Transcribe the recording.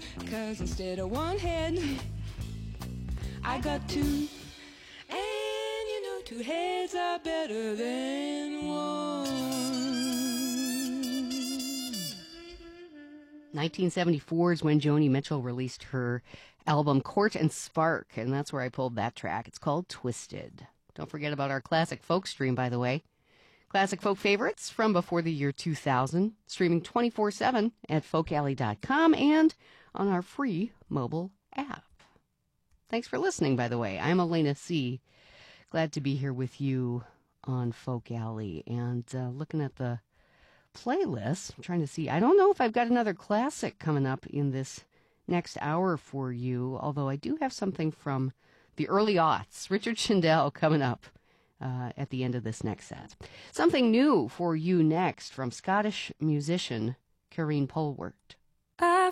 'cause instead of one head, I got two. And you know, two heads are better than one. 1974 is when Joni Mitchell released her album Court and Spark, and that's where I pulled that track. It's called Twisted. Don't forget about our classic folk stream, by the way. Classic folk favorites from before the year 2000, streaming 24/7 at folkalley.com and on our free mobile app. Thanks for listening, by the way. I'm Elena C. Glad to be here with you on Folk Alley. And looking at the playlist, I'm trying to see. I don't know if I've got another classic coming up in this next hour for you, although I do have something from the early aughts. Richard Shindell coming up at the end of this next set. Something new for you next from Scottish musician Karine Polwart. I